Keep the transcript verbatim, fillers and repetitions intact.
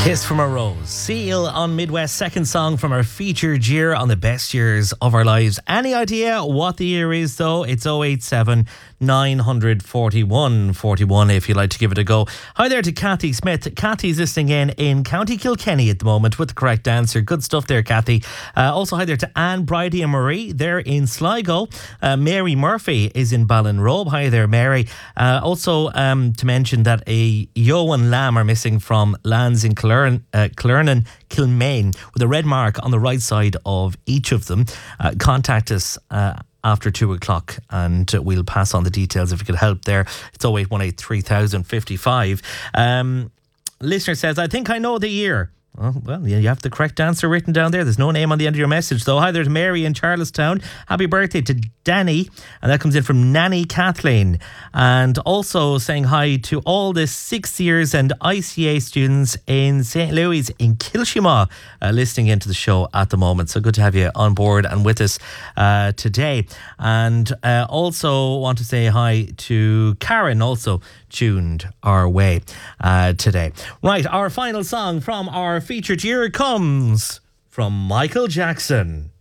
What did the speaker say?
Kiss from a Rose. Seal on Midwest, second song from our featured year on the best years of our lives. Any idea what the year is though? It's oh eight seven, nine four one, four one if you'd like to give it a go. Hi there to Kathy Smith. Kathy's listening in in County Kilkenny at the moment with the correct answer. Good stuff there, Kathy. Uh, also hi there to Anne, Bridie and Marie. They're in Sligo. Uh, Mary Murphy is in Ballinrobe. Hi there, Mary. Uh, also um, to mention that a Yo and Lamb are missing from lands in Killarn. Uh, Killernan, Kilmaine, with a red mark on the right side of each of them. Uh, contact us uh, after two o'clock and uh, we'll pass on the details if you could help there. It's oh eight one eight, three thousand fifty-five. Um, listener says, I think I know the year. Oh, well, you have the correct answer written down there. There's no name on the end of your message, though. Hi, there's Mary in Charlestown. Happy birthday to Danny. And that comes in from Nanny Kathleen. And also saying hi to all the sixth years and I C A students in Saint Louis in Kilshima uh, listening into the show at the moment. So good to have you on board and with us uh, today. And uh, also want to say hi to Karen, also tuned our way uh, today. Right, our final song from our featured year comes from Michael Jackson.